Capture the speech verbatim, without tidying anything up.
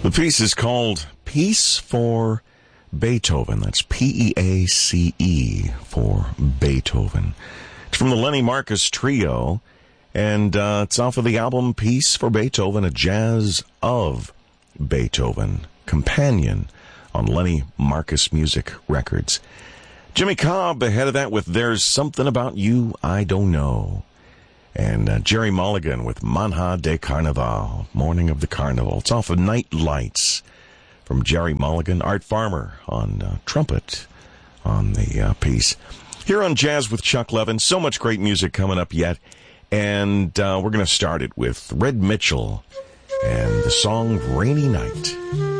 The piece is called Peace for Beethoven. That's P E A C E for Beethoven. It's from the Lenny Marcus Trio, and uh, it's off of the album Peace for Beethoven, a jazz of Beethoven companion on Lenny Marcus Music Records. Jimmy Cobb ahead of that with There's Something About You I Don't Know. And uh, Jerry Mulligan with Manhã de Carnaval, Morning of the Carnival. It's off of Night Lights from Jerry Mulligan. Art Farmer on uh, trumpet on the uh, piece. Here on Jazz with Chuck Levin, so much great music coming up yet. And uh, we're going to start it with Red Mitchell and the song Rainy Night.